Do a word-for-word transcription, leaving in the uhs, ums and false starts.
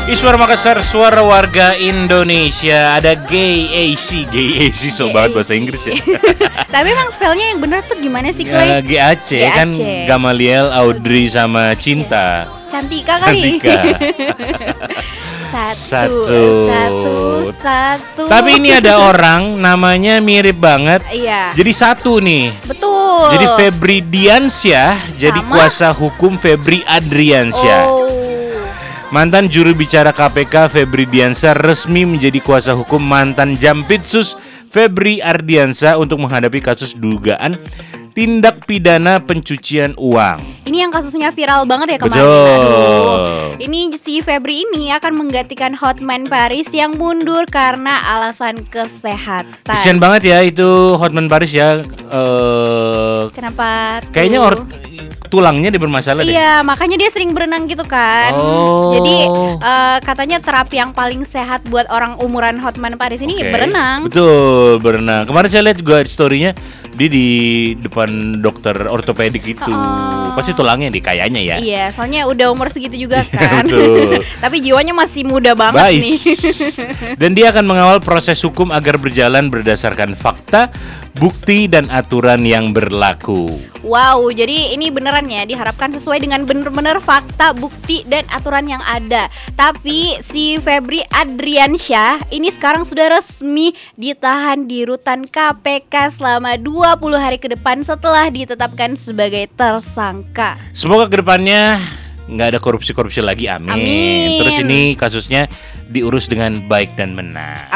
Iswar Makassar, suara warga Indonesia. Ada Gay A C, Gay A C, so banget bahasa Inggris ya. Tapi emang spellnya yang bener tuh gimana sih, Ya, Clay? G A C kan Gamaliel, Audrey sama Cinta. Cantika kali. Cantika. Satu, Satu. satu, satu. Tapi ini ada orang namanya mirip banget. Iya. Jadi satu nih. Betul. Jadi Febri Diansyah jadi Sama? kuasa hukum Febri Adriansyah. Oh. Mantan juru bicara K P K Febri Diansyah resmi menjadi kuasa hukum mantan Jampitsus Febri Ardiansyah untuk menghadapi kasus dugaan tindak pidana pencucian uang. Ini yang kasusnya viral banget ya kemarin. Betul. Aduh. Ini si Febri ini akan menggantikan Hotman Paris yang mundur karena alasan kesehatan. Kasian banget ya itu Hotman Paris ya. Uh, Kenapa? Tuh? Kayaknya or- tulangnya dia bermasalah deh. Iya, makanya dia sering berenang gitu kan. Oh. Jadi uh, katanya terapi yang paling sehat buat orang umuran Hotman Paris ini Okay. berenang. Betul, berenang. Kemarin saya lihat juga story-nya dia di depan dokter ortopedik itu. Oh. Pasti tulangnya di kayaknya ya. Iya, soalnya udah umur segitu juga kan. Betul. Tapi jiwanya masih muda banget Bais. nih. Dan dia akan mengawal proses hukum agar berjalan berdasarkan fakta, bukti dan aturan yang berlaku. Wow, jadi ini beneran ya, diharapkan sesuai dengan bener-bener fakta, bukti, dan aturan yang ada. Tapi si Febri Adriansyah ini sekarang sudah resmi ditahan di rutan K P K selama dua puluh hari ke depan setelah ditetapkan sebagai tersangka. Semoga kedepannya nggak ada korupsi-korupsi lagi, amin. Amin. Terus ini kasusnya diurus dengan baik dan benar.